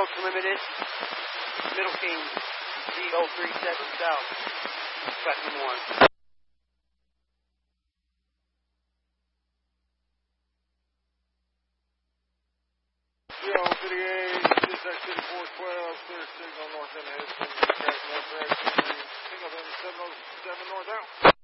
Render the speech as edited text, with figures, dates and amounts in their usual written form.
Brooks Limited, Middle King, G037 South, Spectrum 1. Yo, 58, Dispatch 5412, clear signal north end of Houston, crash north, crash, signal 707 north out.